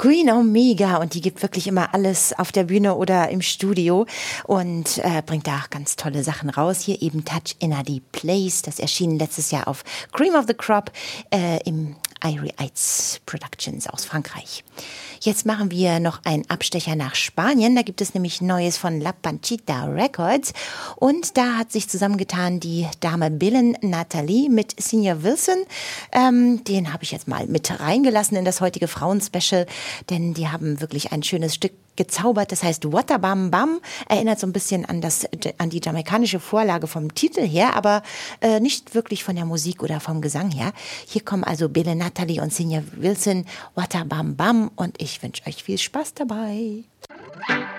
Queen Omega, und die gibt wirklich immer alles auf der Bühne oder im Studio und bringt da auch ganz tolle Sachen raus. Hier eben Touch in a Deep Place, das erschien letztes Jahr auf Cream of the Crop im Irie Eitz Productions aus Frankreich. Jetzt machen wir noch einen Abstecher nach Spanien. Da gibt es nämlich Neues von La Panchita Records. Und da hat sich zusammengetan die Dame Billen Nathalie mit Senior Wilson. Den habe ich jetzt mal mit reingelassen in das heutige Frauenspecial, denn die haben wirklich ein schönes Stück gezaubert. Das heißt Wata Bam Bam, erinnert so ein bisschen an die jamaikanische Vorlage vom Titel her, aber nicht wirklich von der Musik oder vom Gesang her. Hier kommen also Billen Nathalie und Senior Wilson, Wata Bam Bam, und ich wünsche euch viel Spaß dabei.